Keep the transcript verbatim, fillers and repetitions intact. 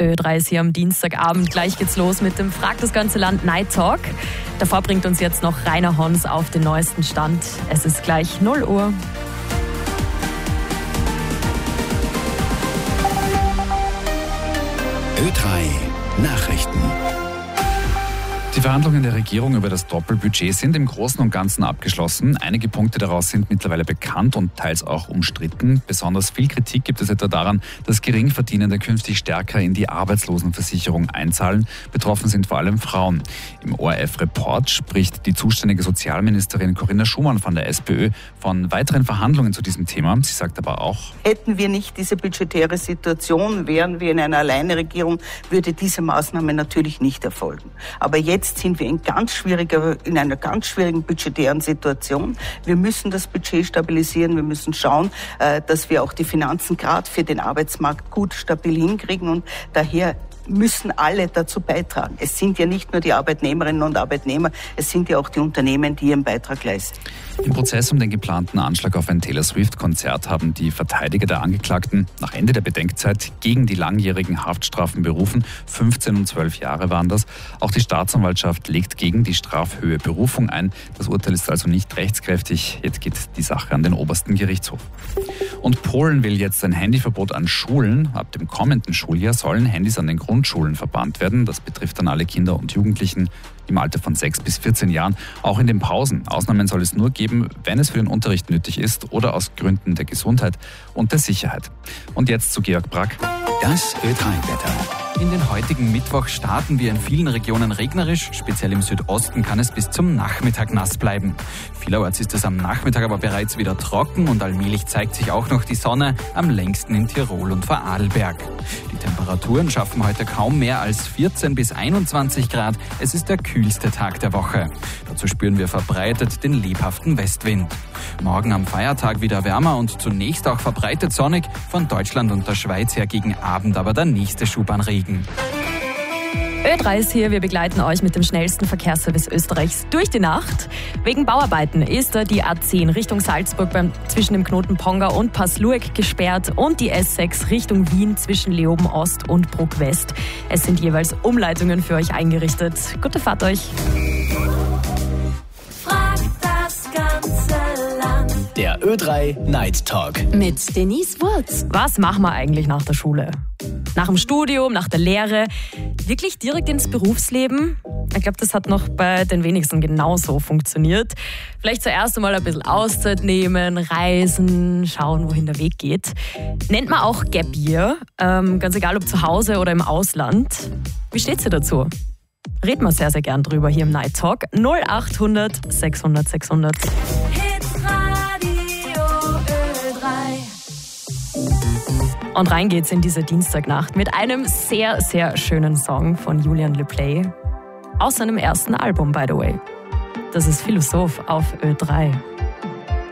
Ö drei ist hier am Dienstagabend. Gleich geht's los mit dem Frag das ganze Land Night Talk. Davor bringt uns jetzt noch Rainer Hons auf den neuesten Stand. Es ist gleich null Uhr. Ö drei Nachrichten. Die Verhandlungen der Regierung über das Doppelbudget sind im Großen und Ganzen abgeschlossen. Einige Punkte daraus sind mittlerweile bekannt und teils auch umstritten. Besonders viel Kritik gibt es etwa daran, dass Geringverdienende künftig stärker in die Arbeitslosenversicherung einzahlen. Betroffen sind vor allem Frauen. Im O R F-Report spricht die zuständige Sozialministerin Corinna Schumann von der SPÖ von weiteren Verhandlungen zu diesem Thema. Sie sagt aber auch: Hätten wir nicht diese budgetäre Situation, wären wir in einer Alleinregierung, würde diese Maßnahme natürlich nicht erfolgen. Aber jetzt Jetzt sind wir in, ganz schwieriger, in einer ganz schwierigen budgetären Situation. Wir müssen das Budget stabilisieren. Wir müssen schauen, dass wir auch die Finanzen gerade für den Arbeitsmarkt gut stabil hinkriegen. Und daher müssen alle dazu beitragen. Es sind ja nicht nur die Arbeitnehmerinnen und Arbeitnehmer, es sind ja auch die Unternehmen, die ihren Beitrag leisten. Im Prozess um den geplanten Anschlag auf ein Taylor Swift-Konzert haben die Verteidiger der Angeklagten nach Ende der Bedenkzeit gegen die langjährigen Haftstrafen berufen. fünfzehn und zwölf Jahre waren das. Auch die Staatsanwaltschaft legt gegen die Strafhöhe Berufung ein. Das Urteil ist also nicht rechtskräftig. Jetzt geht die Sache an den obersten Gerichtshof. Und Polen will jetzt ein Handyverbot an Schulen. Ab dem kommenden Schuljahr sollen Handys an den Grundschulen verbannt werden. Das betrifft dann alle Kinder und Jugendlichen im Alter von sechs bis vierzehn Jahren, auch in den Pausen. Ausnahmen soll es nur geben, wenn es für den Unterricht nötig ist oder aus Gründen der Gesundheit und der Sicherheit. Und jetzt zu Georg Brack. Das Ö drei Wetter. In den heutigen Mittwoch starten wir in vielen Regionen regnerisch. Speziell im Südosten kann es bis zum Nachmittag nass bleiben. Vielerorts ist es am Nachmittag aber bereits wieder trocken und allmählich zeigt sich auch noch die Sonne, am längsten in Tirol und Vorarlberg. Die Temperaturen schaffen heute kaum mehr als vierzehn bis einundzwanzig Grad. Es ist der kühlste Tag der Woche. Dazu spüren wir verbreitet den lebhaften Westwind. Morgen am Feiertag wieder wärmer und zunächst auch verbreitet sonnig. Von Deutschland und der Schweiz her gegen Abend aber der nächste Schub an Regen. Ö drei ist hier, wir begleiten euch mit dem schnellsten Verkehrsservice Österreichs durch die Nacht. Wegen Bauarbeiten ist die A zehn Richtung Salzburg beim, zwischen dem Knoten Ponga und Passlueck gesperrt und die S sechs Richtung Wien zwischen Leoben Ost und Bruck West. Es sind jeweils Umleitungen für euch eingerichtet. Gute Fahrt euch! Frag das ganze Land. Der Ö drei Night Talk. Mit Denise Wurz. Was machen wir eigentlich nach der Schule? Nach dem Studium, nach der Lehre, wirklich direkt ins Berufsleben? Ich glaube, das hat noch bei den wenigsten genauso funktioniert. Vielleicht zuerst einmal ein bisschen Auszeit nehmen, reisen, schauen, wohin der Weg geht. Nennt man auch Gap Year, ähm, ganz egal ob zu Hause oder im Ausland. Wie steht's dir dazu? Reden wir sehr, sehr gern drüber hier im Night Talk. null acht hundert sechshundert sechshundert. Und rein geht's in diese Dienstagnacht mit einem sehr, sehr schönen Song von Julian Le Play. Aus seinem ersten Album, by the way. Das ist Philosoph auf Ö drei.